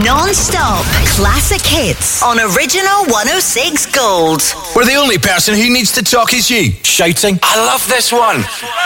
Non-stop classic hits on Original 106 Gold. Where the only person who needs to talk is you, shouting, "I love this one."